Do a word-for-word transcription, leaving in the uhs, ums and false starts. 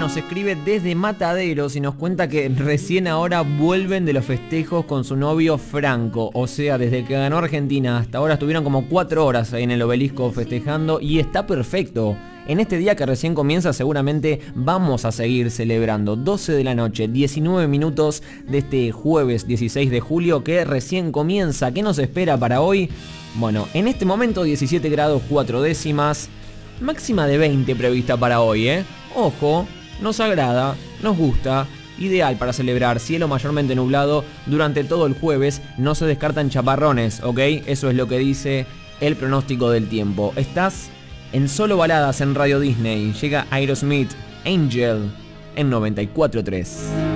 nos escribe desde Mataderos y nos cuenta que recién ahora vuelven de los festejos con su novio Franco. O sea, desde que ganó Argentina hasta ahora estuvieron como cuatro horas ahí en el Obelisco festejando y está perfecto. En este día que recién comienza seguramente vamos a seguir celebrando. doce de la noche, diecinueve minutos de este jueves dieciséis de julio que recién comienza. ¿Qué nos espera para hoy? Bueno, en este momento diecisiete grados cuatro décimas, máxima de veinte prevista para hoy, ¿eh? Ojo, nos agrada, nos gusta, ideal para celebrar, cielo mayormente nublado durante todo el jueves, no se descartan chaparrones, ¿ok? Eso es lo que dice el pronóstico del tiempo. Estás en Solo Baladas en Radio Disney. Llega Aerosmith, Angel, en noventa y cuatro punto tres.